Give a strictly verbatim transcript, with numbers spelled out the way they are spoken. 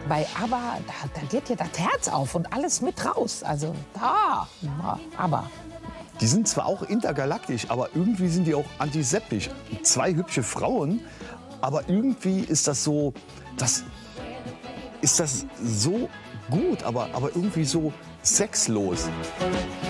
Bei ABBA, da, da geht dir das Herz auf und alles mit raus. Also da, ABBA. Die sind zwar auch intergalaktisch, aber irgendwie sind die auch antiseptisch. Zwei hübsche Frauen, aber irgendwie ist das so, das ist das so gut, aber, aber irgendwie so sexlos.